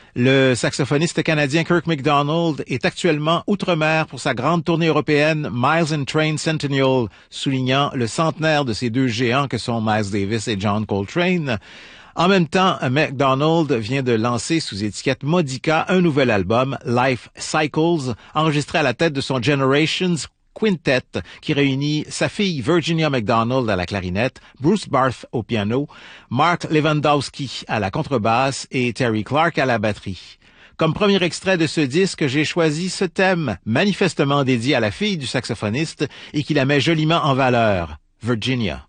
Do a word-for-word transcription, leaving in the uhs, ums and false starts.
Le saxophoniste canadien Kirk MacDonald est actuellement outre-mer pour sa grande tournée européenne Miles and Train Centennial, soulignant le centenaire de ces deux géants que sont Miles Davis et John Coltrane. En même temps, MacDonald vient de lancer sous étiquette Modica un nouvel album, Life Cycles, enregistré à la tête de son Generations Quintet, qui réunit sa fille Virginia MacDonald à la clarinette, Bruce Barth au piano, Mark Lewandowski à la contrebasse et Terry Clark à la batterie. Comme premier extrait de ce disque, j'ai choisi ce thème, manifestement dédié à la fille du saxophoniste et qui la met joliment en valeur, Virginia.